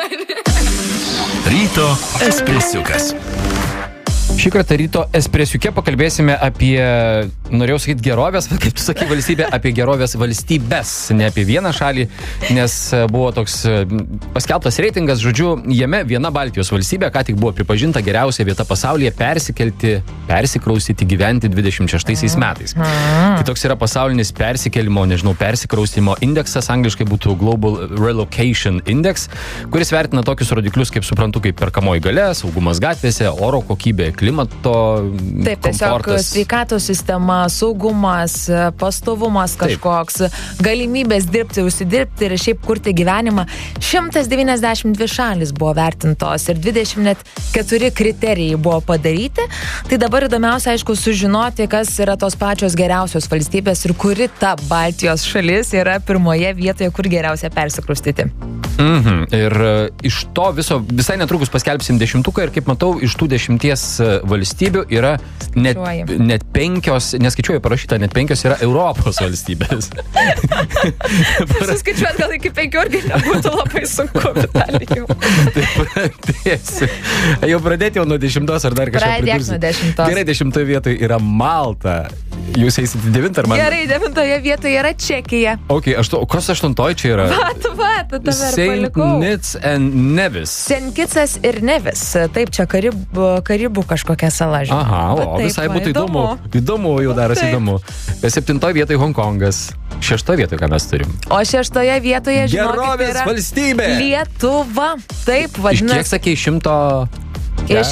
Ryto espresiukas. Šį kartą ryto espresiuke pakalbėsime apie, norėjau sakyti, gerovės, kaip tu sakai, valstybė, apie gerovės valstybės, ne apie vieną šalį, nes buvo toks paskelbtas reitingas, žodžiu, jame viena Baltijos valstybė, ką tik buvo pripažinta geriausia vieta pasaulyje persikraustyti gyventi 26 metais. Tai toks yra pasaulinis persikraustimo indeksas, angliškai būtų Global Relocation Index, kuris vertina tokius rodiklius, kaip suprantu, kaip perkamoji galia, saugumas gatvėse, oro kokybė, klimato Taip, tiesiog komfortas. sveikatos sistema, saugumas, pastovumas kažkoks, galimybės dirbti, užsidirbti ir šiaip kurti gyvenimą. 192 šalis buvo vertintos ir 24 kriterijai buvo padaryti. Tai dabar įdomiausia, aišku, sužinoti, kas yra tos pačios geriausios valstybės ir kuri ta Baltijos šalis yra pirmoje vietoje, kur geriausia persikraustyti. Ir iš to viso visai netrukus paskelbsim 10-uką ir kaip matau, iš tų 10 valstybių yra net 5, neskaičiuoju parašyta, net 5 yra Europos valstybės. Suskaičiuot gal iki 5 irgi nebūtų labai sunku, Vitalijau. Tai pradėsiu. Jau pradėti jau nuo 10 ar dar kažką Pradėk pridursi? nuo 10. Gerai, 10 vietoje yra Malta. Jūs eisite 9 ar man? Gerai, 9 vietoje yra Čekija. Ok, kas 8 čia yra? Va, tave ir Saint palikau. Kitts and Nevis. Saint Kittsas ir Nevis. Taip, čia Karibų kažkokia sala, žinoma. Aha, o Taip, visai va, būtų įdomu. Įdomu, jau darosi Taip. įdomu. 7 vietoje Hongkongas. 6 vietoje, ką mes turim? O 6 vietoje, žinokit, Gerovės yra valstybė! Lietuva. Taip, Iš kiek vadinasi, sakei 100... iš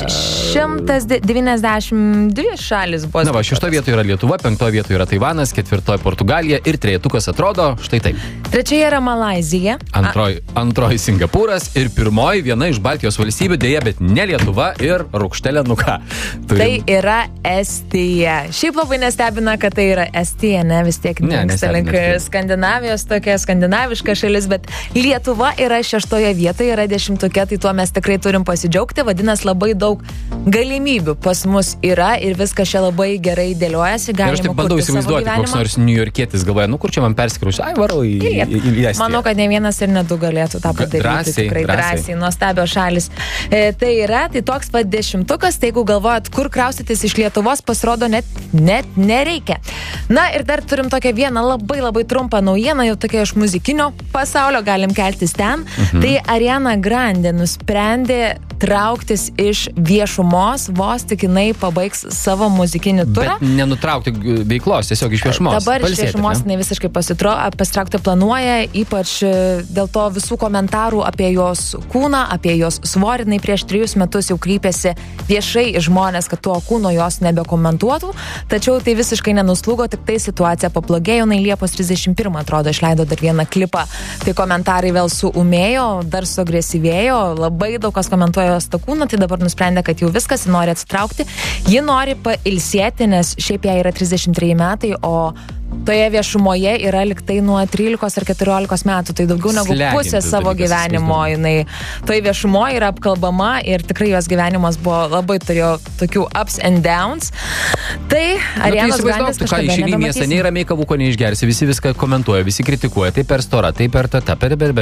192 šalis buvo. Na va, 6 vietoje yra Lietuva, 5 vietoje yra Taivanas, 4 Portugalija ir 3 atrodo štai taip. 3 yra Malaizija. Antroji Singapūras ir 1 viena iš Baltijos valstybių, dėja, bet ne Lietuva ir rūgštelė nuka. Tai yra Estija. Šiaip labai nestebina, kad tai yra Estija, ne vis tiek linksta link Skandinavijos, tokia skandinaviška šalis, bet Lietuva yra 6 vietoje, yra 10-uke, tai tuo mes tikrai turim pasidžiaugti, vadinasi labai daug galimybių pas mus yra ir viskas čia labai gerai dėliojasi, Ir aš galima taip bandau kurti savo įsivaizduoti, koks gyvenimą. nors niujorkietis galvoja, kur čia man persikrausiu, varau į Estiją. Manau, kad ne vienas ir ne du galėtų tą padaryti. Tikrai drąsiai, nuostabios šalis. Tai yra, tai toks 10-ukas, tai jeigu galvojat, kur kraustytis iš Lietuvos, pasirodo net nereikia. Na ir dar turim tokią vieną labai trumpą naujieną, jau tokia iš muzikinio pasaulio, galim keltis ten. Tai Ariana Grande nusprendė trauktis iš viešumos, vos tik jinai pabaigs savo muzikinį turą. Bet nenutraukti veiklos, tiesiog iš viešumos. Dabar iš viešumos jinai visiškai pasitraukti planuoja, ypač dėl to visų komentarų apie jos kūną, apie jos svorį. Jinai prieš 3 metus jau kreipėsi viešai į žmonės, kad tuo kūno jos nebekomentuotų, tačiau tai visiškai nenuslūgo, tik tai situacija pablogėjo. Jinai Liepos 31 atrodo išleido dar vieną klipą, tai komentarai vėl suumėjo, dar suagresyvėjo, labai daug kas komentuoja jos tą kūną, tai dabar nusprendė, kad jau viskas, ji nori atsitraukti, ji nori pailsėti, nes šiaip jai yra 33 metai, o toje viešumoje yra liktai nuo 13 ar 14 metų, tai daugiau negu pusė savo gyvenimo jinai toje viešumoje yra apkalbama ir tikrai jos gyvenimas buvo labai turėjo tokių ups and downs. Tai Arianos Grandės kažkada nebematysim. Į miestą nei ramiai kavuko neišgersi, visi viską komentuoja, visi kritikuoja, tai per stora, tai per tata,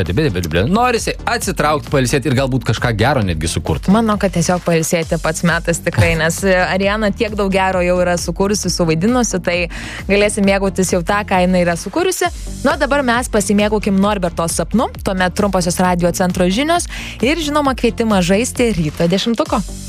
norisi atsitraukti, pailsėti ir galbūt kažką gero netgi sukurti. Manau, kad tiesiog pailsėti pats metas tikrai, nes Ariana tiek daug gero jau yra sukūrusi, suvaidinusi, tai galėsim mėgautis jau tą, ką jinai yra sukūrusi. Nu, dabar mes pasimėgaukim Norberto sapnu, tuomet trumposios radio centro žinios ir žinoma kvietimą žaisti ryto 10-uko.